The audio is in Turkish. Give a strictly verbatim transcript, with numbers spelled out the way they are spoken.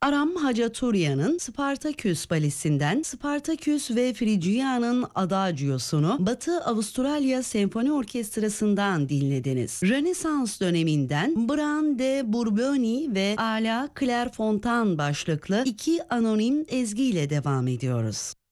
Aram Hacaturya'nın Spartaküs balesinden Spartaküs ve Frigia'nın Adagiosunu Batı Avustralya Senfoni Orkestrası'ndan dinlediniz. Rönesans döneminden Bran de Bourboni ve Ala Clairefontaine başlıklı iki anonim ezgiyle devam ediyoruz.